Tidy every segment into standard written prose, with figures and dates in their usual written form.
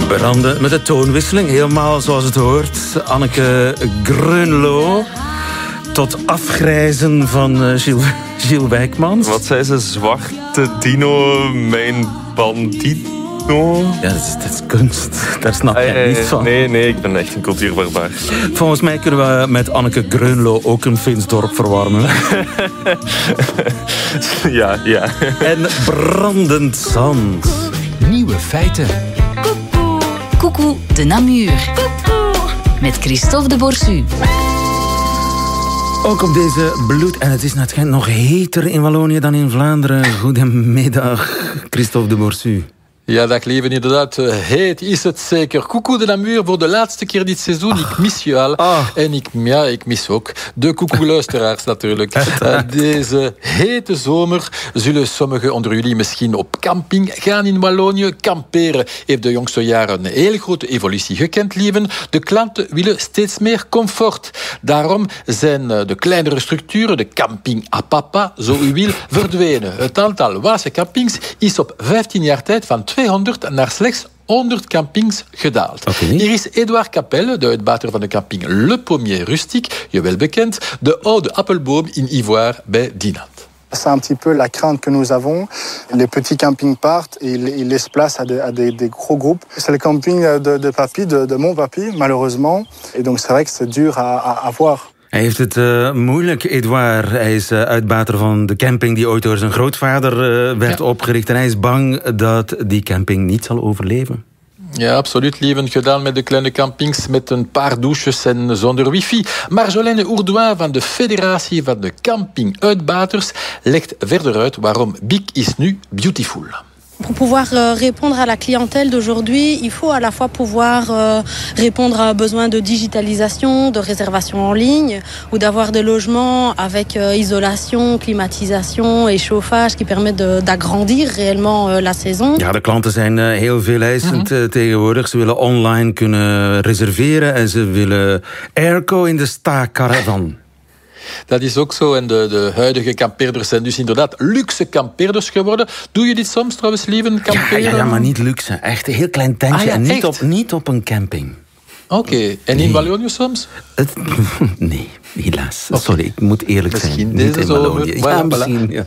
Branden met de toonwisseling, helemaal zoals het hoort. Anneke Greunlo. Tot afgrijzen van Gilles Wijkmans. Wat zei ze? Zwarte dino, mijn bandito? Ja, dat is kunst. Daar snap jij niet van. Nee, ik ben echt een cultuurbarbaar. Volgens mij kunnen we met Anneke Greunlo ook een Fins dorp verwarmen. Ja. En brandend zand. Nieuwe feiten. Coucou de Namur. Met Christophe de Borsu. Ook op deze bloed... En het is net nog heter in Wallonië dan in Vlaanderen. Goedemiddag, Christophe de Borsu. Ja, dag lieve, inderdaad. Heet is het zeker. Coucou de Namur voor de laatste keer dit seizoen. Ik mis je al. En ik mis ook de coucou-luisteraars natuurlijk. Deze hete zomer zullen sommigen onder jullie misschien op camping gaan in Wallonië. Kamperen heeft de jongste jaren een hele grote evolutie gekend, lieven. De klanten willen steeds meer comfort. Daarom zijn de kleinere structuren, de camping à papa, zo u wil, verdwenen. Het aantal Waalse campings is op 15 jaar tijd van 200 naar slechts 100 campings gedaald. Okay. Hier is Edouard Capelle, de uitbater van de camping Le Pommier Rustique, je wel bekend, de oude appelboom in Ivoire bij Dinant. C'est un petit peu la crainte que nous avons. Les petits campings partent et ils laissent place à des gros groupes. C'est le camping de papy, de mon papy, malheureusement. Et donc c'est vrai que c'est dur à voir. Hij heeft het moeilijk, Edouard. Hij is uitbater van de camping die ooit door zijn grootvader werd opgericht. En hij is bang dat die camping niet zal overleven. Ja, absoluut, lieven. Gedaan met de kleine campings met een paar douches en zonder wifi. Marjolaine Ourdoin van de Federatie van de Camping-uitbaters legt verder uit waarom Big is nu beautiful. Pour pouvoir répondre à la clientèle d'aujourd'hui, il faut à la fois pouvoir répondre à un besoin de digitalisation, de réservation en ligne, ou d'avoir des logements avec isolation, climatisation et chauffage qui permettent d'agrandir réellement la saison. Ja, de klanten zijn heel veel eisend tegenwoordig. Ze willen online kunnen reserveren en ze willen airco in de sta-caravan. Dat is ook zo. En de huidige kampeerders zijn dus inderdaad luxe kampeerders geworden. Doe je dit soms trouwens, lieven, kamperen? Ja, maar niet luxe. Echt een heel klein tentje en niet op een camping. Oké. En in Wallonië soms? Nee, helaas. Okay. Sorry, ik moet eerlijk misschien zijn. Deze niet in Wallonië. Voilà, Misschien, ja.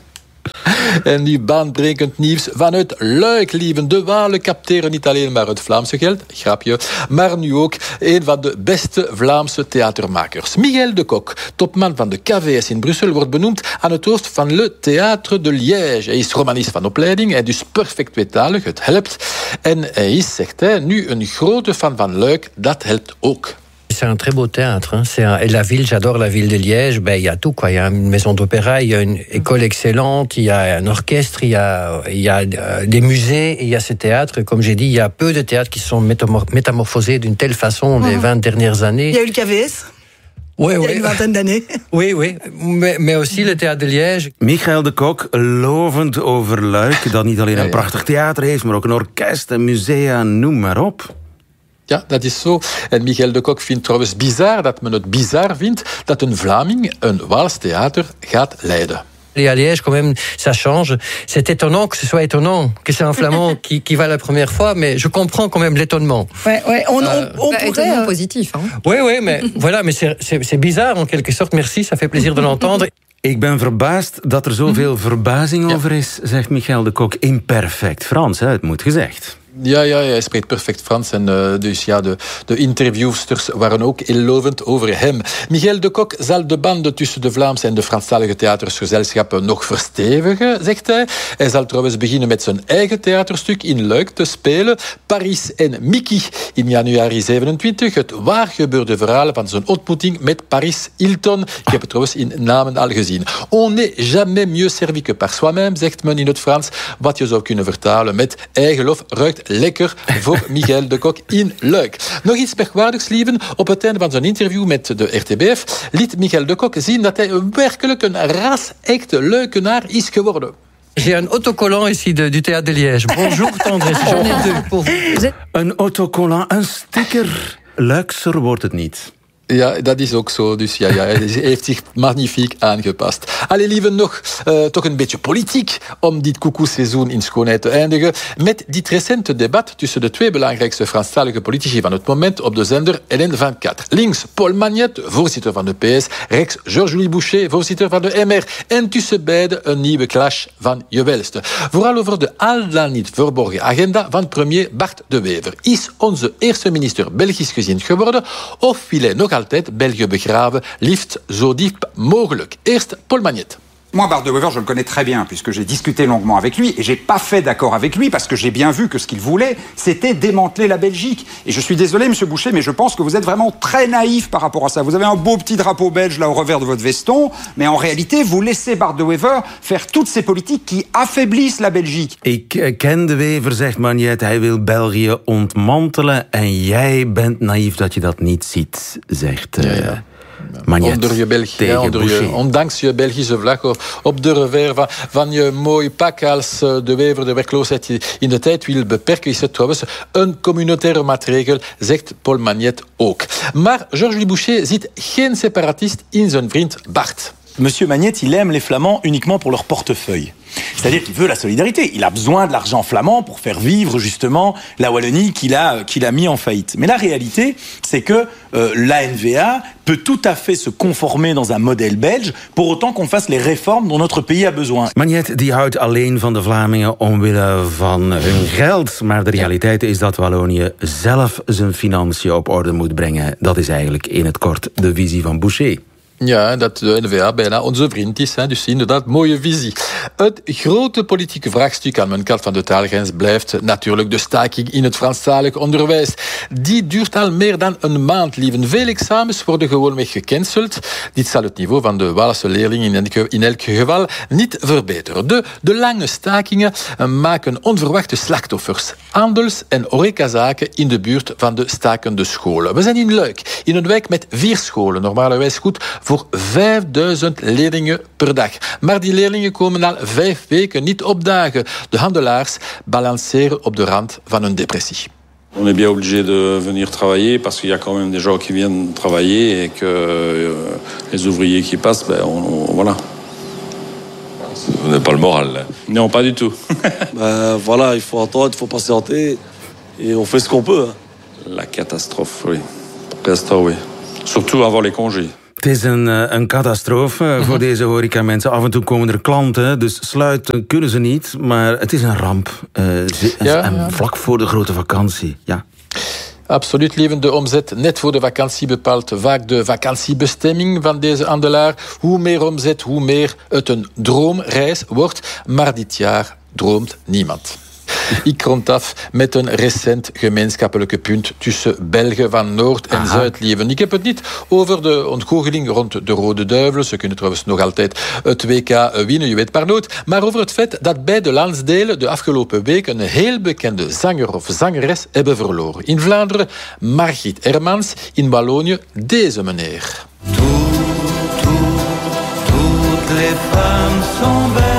En nu baanbrekend nieuws vanuit Luik, lieven. De Walen capteren niet alleen maar het Vlaamse geld, grapje, maar nu ook een van de beste Vlaamse theatermakers. Michel de Kock, topman van de KVS in Brussel, wordt benoemd aan het hoofd van Le Théâtre de Liège. Hij is romanist van opleiding, hij is dus perfect tweetalig, het helpt. En hij is, zegt hij, nu een grote fan van Luik, dat helpt ook. C'est un très beau théâtre. Et la ville, j'adore la ville de Liège. Il y a tout, quoi. Il y a une maison d'opéra, il y a une école excellente, il y a un orchestre, il y a des musées, et il y a ce théâtre. Et comme j'ai dit, il y a peu de théâtres qui sont métamorphosés d'une telle façon les 20 dernières années. Il y a eu le KVS. Oui. Il y a une vingtaine d'années. Oui. Mais aussi le théâtre de Liège. Michel de Kock, lovend over Luik, dat niet alleen een prachtig theater heeft, maar ook een orkest, een musea, noem maar op. Ja, dat is zo. En Michel de Kock vindt trouwens bizar dat men het bizar vindt dat een Vlaming een Waals theater gaat leiden. Et à Liège, quand même, ça change. C'est étonnant que ce soit étonnant, que c'est un Flamand qui va la première fois, mais je comprends quand même l'étonnement. Ouais, on pourrait... Étonnement positif, hein. Oui, mais voilà, mais c'est bizarre en quelque sorte. Merci, ça fait plaisir de l'entendre. Ik ben verbaasd dat er zoveel verbazing over is, zegt Michel de Kock. In perfect Frans, hè? Het moet gezegd. Ja, hij spreekt perfect Frans. En dus ja, de interviewsters waren ook heel lovend over hem. Michel de Kock zal de banden tussen de Vlaamse en de Franstalige theatersgezelschappen nog verstevigen, zegt hij. Hij zal trouwens beginnen met zijn eigen theaterstuk in Luik te spelen. Paris en Mickey in januari 27. Het waargebeurde verhaal van zijn ontmoeting met Paris Hilton. Ik heb het trouwens in namen al gezien. On n'est jamais mieux servi que par soi-même, zegt men in het Frans. Wat je zou kunnen vertalen met eigen lof ruikt lekker voor Michel de Kock in Luik. Nog iets merkwaardigs, lieven. Op het einde van zijn interview met de RTBF liet Michel de Kock zien dat hij werkelijk een ras-echte Luikenaar is geworden. J'ai un autocollant ici du théâtre de Liège. Bonjour tendresse, j'en ai deux pour vous. Een autocollant, een sticker. Luikser wordt het niet. Ja, dat is ook zo. Dus ja, hij heeft zich magnifiek aangepast. Allee, lieve, nog toch een beetje politiek om dit koekoeseizoen in schoonheid te eindigen. Met dit recente debat tussen de twee belangrijkste Franstalige politici van het moment op de zender LN24. Links Paul Magnette, voorzitter van de PS. Rechts Georges-Louis Boucher, voorzitter van de MR. En tussen beiden een nieuwe clash van je welste. Vooral over de al dan niet verborgen agenda van premier Bart De Wever. Is onze eerste minister Belgisch gezind geworden of wil hij nog altijd België begraven, liefst zo diep mogelijk? Eerst Paul Magnette. Moi, Bart De Wever, je le connais très bien, puisque j'ai discuté longuement avec lui, et j'ai pas fait d'accord avec lui, parce que j'ai bien vu que ce qu'il voulait, c'était démanteler la Belgique. Et je suis désolé, monsieur Boucher, mais je pense que vous êtes vraiment très naïf par rapport à ça. Vous avez un beau petit drapeau belge, là, au revers de votre veston, mais en réalité, vous laissez Bart De Wever faire toutes ces politiques qui affaiblissent la Belgique. Ik ken De Wever, zegt Magnette, hij wil België ontmantelen, en jij bent naïef dat je dat niet ziet, zegt... Onder je België, ondanks je Belgische vlag op de revers van je mooi pak als De Wever de werkloosheid in de tijd wil beperken, is het trouwens een communautaire maatregel, zegt Paul Magnette ook. Maar Georges-Louis Boucher ziet geen separatist in zijn vriend Bart. Monsieur Magnette, il aime les Flamands uniquement pour leur portefeuille. C'est-à-dire qu'il veut la solidarité. Il a besoin de l'argent flamand pour faire vivre justement la Wallonie qu'il a mis en faillite. Mais la réalité, c'est que l'ANVA peut tout à fait se conformer dans un modèle belge, pour autant qu'on fasse les réformes dont notre pays a besoin. Magnette die houdt alleen van de Vlamingen omwille van hun geld. Maar de realiteit is dat Wallonië zelf zijn financiën op orde moet brengen. Dat is eigenlijk in het kort de visie van Boucher. Ja, dat de N-VA bijna onze vriend is. Dus inderdaad, mooie visie. Het grote politieke vraagstuk aan mijn kant van de taalgrens blijft natuurlijk de staking in het Franstalig onderwijs. Die duurt al meer dan een maand, lieven. Veel examens worden gewoonweg gecanceld. Dit zal het niveau van de Waalse leerlingen in elk geval niet verbeteren. De lange stakingen maken onverwachte slachtoffers. Handels- en horecazaken in de buurt van de stakende scholen. We zijn in Luik, in een wijk met 4 scholen, normalerwijs goed voor 5000 leerlingen per dag. Maar die leerlingen komen al 5 weken niet opdagen. De handelaars balanceren op de rand van een depressie. On est bien obligé de venir travailler parce qu'il y a quand même des gens qui viennent travailler et que les ouvriers qui passent, voilà. Vous n'avez pas le moral, là? Non, pas du tout. Voilà, il faut attendre, il faut patienter et on fait ce qu'on peut. La catastrophe, oui. Pour l'instant, oui. Surtout avant les congés. Het is een catastrofe voor deze horecamensen. Af en toe komen er klanten, dus sluiten kunnen ze niet. Maar het is een ramp. En vlak voor de grote vakantie, ja. Absoluut, leven. De omzet net voor de vakantie bepaalt vaak de vakantiebestemming van deze handelaar. Hoe meer omzet, hoe meer het een droomreis wordt. Maar dit jaar droomt niemand. Ik rond af met een recent gemeenschappelijke punt tussen Belgen van Noord- en Zuid-Lieven. Ik heb het niet over de ontgoocheling rond de Rode Duivelen. Ze kunnen trouwens nog altijd het WK winnen, je weet maar nooit. Maar over het feit dat beide landsdelen de afgelopen week een heel bekende zanger of zangeres hebben verloren. In Vlaanderen Margriet Hermans, in Wallonië deze meneer. Toutes les femmes sont belles.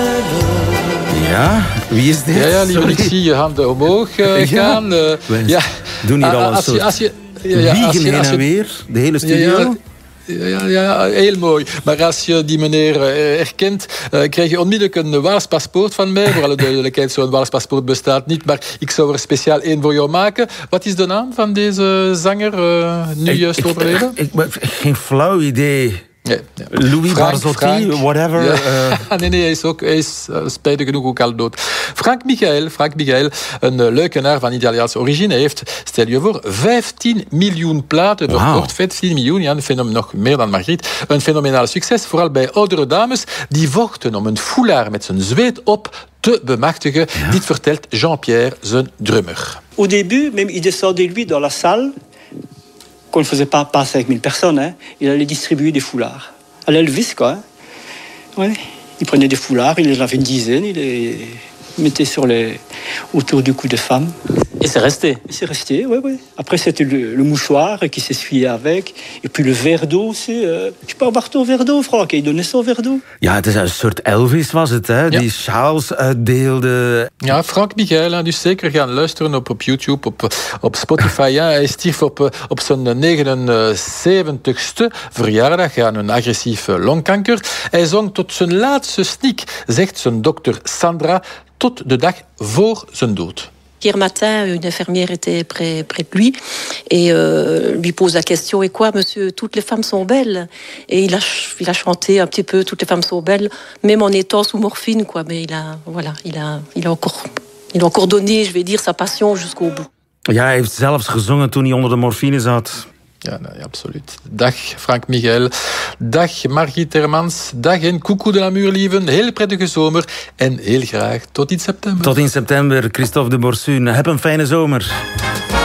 Ja, wie is dit? Ja, lieve, ik zie je handen omhoog gaan. Doen hier al een soort wiegen heen en weer, de hele studio. Ja, heel mooi. Maar als je die meneer herkent, krijg je onmiddellijk een Waals paspoort van mij. Voor alle duidelijkheid, zo'n Waals paspoort bestaat niet, maar ik zou er speciaal één voor jou maken. Wat is de naam van deze zanger, nu juist overleden? Geen flauw idee. Nee. Louis Barzotti, whatever. Ja. Nee, hij is spijtig genoeg ook al dood. Frank Michael, een leukenaar van Italiaanse origine, heeft, stel je voor, 15 miljoen platen verkocht. 15 miljoen, ja, nog meer dan Margriet. Een fenomenaal succes, vooral bij oudere dames die vochten om een foulard met zijn zweet op te bemachtigen. Ja. Dit vertelt Jean-Pierre, zijn drummer. Au début, même il descendait lui dans la salle. Qu'on ne faisait pas 5000 personnes, hein. Il allait distribuer des foulards. À l'Elvis, quoi. Hein. Ouais. Il prenait des foulards, il en avait une dizaine, il les mettait autour du cou des femmes. Et c'est resté. C'est resté, oui. Après, c'était le mouchoir qui s'essuyait avec. Et puis le verre d'eau aussi. Tu peux avoir ton verre d'eau, Frank. Il donnait son verre d'eau. Ja, het is een soort Elvis was het, hè? Die sjaals uitdeelde. Ja, Frank Michael, dus zeker gaan luisteren op YouTube, op Spotify. Ja. Hij stierf op zijn 79ste verjaardag aan een agressief longkanker. Hij zong tot zijn laatste snik, zegt zijn dokter Sandra, tot de dag voor zijn dood. Hier matin, une infirmière était près de lui et lui pose la question: et quoi, monsieur, toutes les femmes sont belles? Et il a chanté un petit peu toutes les femmes sont belles, même en étant sous morphine, quoi. Mais il a encore donné, je vais dire, sa passion jusqu'au bout. Ja, hij heeft zelfs gezongen toen hij onder de morfine zat. Ja, nee, absoluut. Dag Frank Michael. Dag Margriet Hermans. Dag en coucou de Namur, lieven. Heel prettige zomer. En heel graag tot in september. Tot in september, Christophe de Borsu. Heb een fijne zomer.